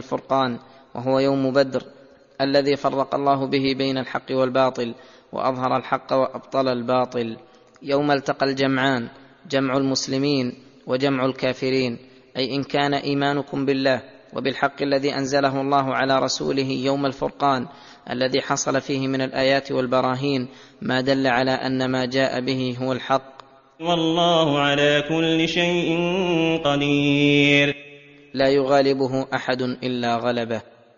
الفرقان، وهو يوم بدر الذي فرق الله به بين الحق والباطل وأظهر الحق وأبطل الباطل. يوم التقى الجمعان، جمع المسلمين وجمع الكافرين، أي إن كان إيمانكم بالله وبالحق الذي أنزله الله على رسوله يوم الفرقان الذي حصل فيه من الآيات والبراهين ما دل على أن ما جاء به هو الحق، والله على كل شيء قدير، لا يغالبه أحد إلا غلبه.